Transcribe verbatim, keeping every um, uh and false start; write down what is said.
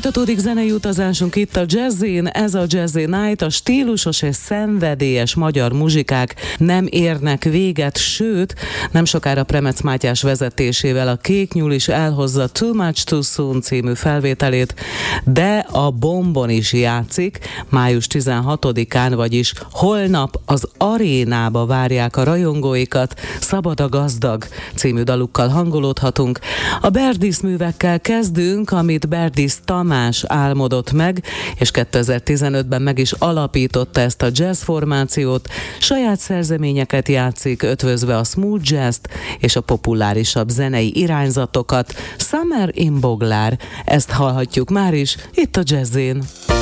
Folytatódik zenei utazásunk itt a Jazzin, ez a Jazzy Night, a stílusos és szenvedélyes magyar muzsikák nem érnek véget, sőt, nem sokára Premec Mátyás vezetésével a Kék Nyúl is elhozza Too Much Too Soon című felvételét, de a Bombon is játszik, május tizenhatodikán, vagyis holnap az arénába várják a rajongóikat, Szabad a gazdag című dalukkal hangolódhatunk. A Berdísz művekkel kezdünk, amit Berdísz Tamás álmodott meg, és kétezer-tizenötben meg is alapította ezt a jazz formációt, saját szerzeményeket játszik, ötvözve a smooth jazzt és a populárisabb zenei irányzatokat. Summer in Boglár, ezt hallhatjuk már is itt a Jazzin.